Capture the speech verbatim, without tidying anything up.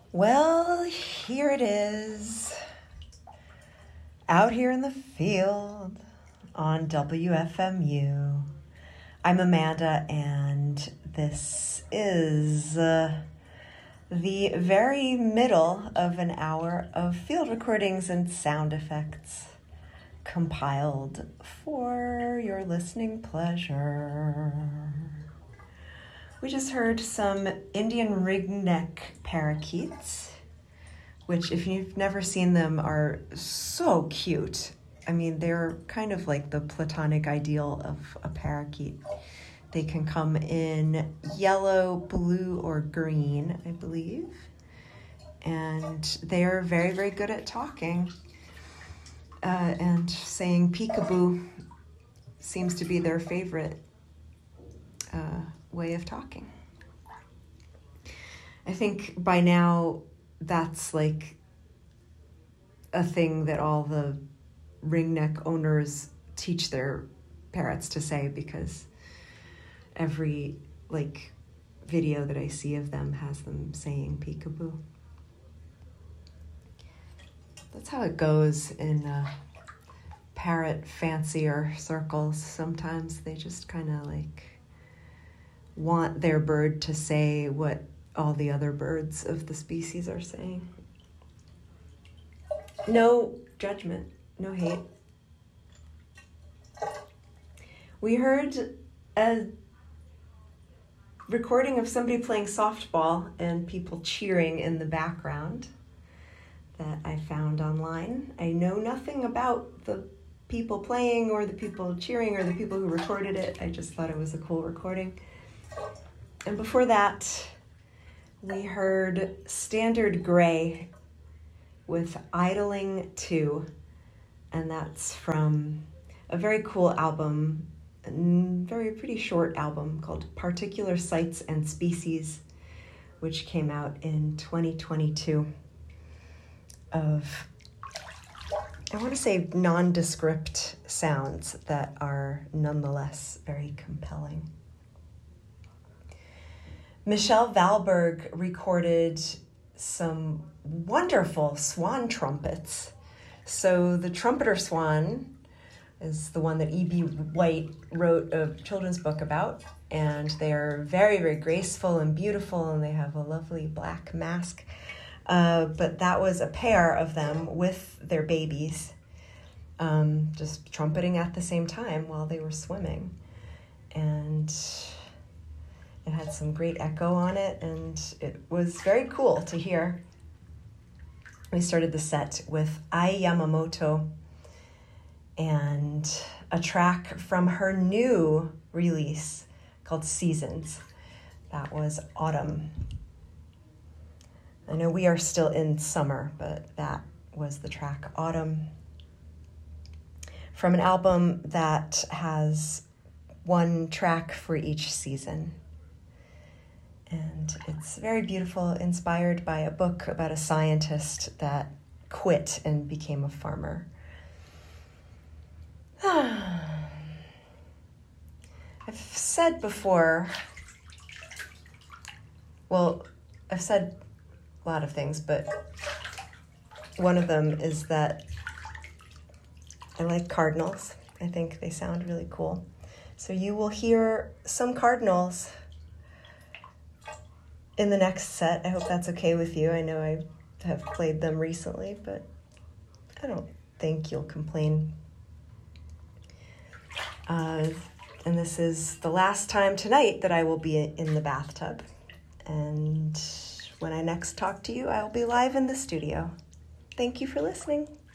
Well, here it is, out here in the field on W F M U. I'm Amanda, and this is uh, the very middle of an hour of field recordings and sound effects compiled for your listening pleasure. We just heard some Indian ringneck parakeets, which, if you've never seen them, are so cute. I mean, they're kind of like the platonic ideal of a parakeet. They can come in yellow, blue, or green, I believe. And they are very, very good at talking. Uh, and saying peekaboo seems to be their favorite uh, way of talking. I think by now that's like a thing that all the ringneck owners teach their parrots to say, because every like video that I see of them has them saying peekaboo. That's how it goes in uh, parrot fancier circles. Sometimes they just kind of like want their bird to say what all the other birds of the species are saying. No judgment, no hate. We heard a recording of somebody playing softball and people cheering in the background that I found online. I know nothing about the people playing or the people cheering or the people who recorded it. I just thought it was a cool recording. And before that, we heard Standard Gray with Idling two, and that's from a very cool album, a very pretty short album called Particular Sights and Species, which came out in twenty twenty-two, of, I want to say, nondescript sounds that are nonetheless very compelling. Michelle Valberg recorded some wonderful swan trumpets. So the trumpeter swan is the one that E B. White wrote a children's book about, and they are very, very graceful and beautiful, and they have a lovely black mask. Uh, but that was a pair of them with their babies, um, just trumpeting at the same time while they were swimming. And it had some great echo on it, and it was very cool to hear. We started the set with Ai Yamamoto and a track from her new release called Seasons. That was Autumn. I know we are still in summer, but that was the track Autumn, from an album that has one track for each season. And it's very beautiful, inspired by a book about a scientist that quit and became a farmer. I've said before, well, I've said a lot of things, but one of them is that I like cardinals. I think they sound really cool. So you will hear some cardinals in the next set. I hope that's okay with you. I know I have played them recently, but I don't think you'll complain. Uh, and this is the last time tonight that I will be in the bathtub. And when I next talk to you, I will be live in the studio. Thank you for listening.